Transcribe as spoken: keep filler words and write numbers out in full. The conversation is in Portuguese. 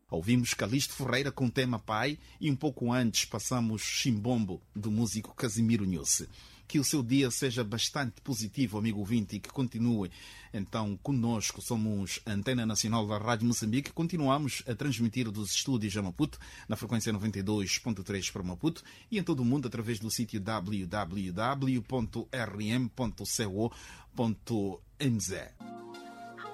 Ouvimos Calixto Ferreira com o tema Pai e um pouco antes passamos Chimbombo, do músico Casimiro Nhusse. Que o seu dia seja bastante positivo, amigo ouvinte, e que continue então conosco. Somos a Antena Nacional da Rádio Moçambique. Continuamos a transmitir dos estúdios a Maputo, na frequência noventa e dois ponto três para Maputo e em todo o mundo através do sítio w w w ponto r m ponto co ponto n z.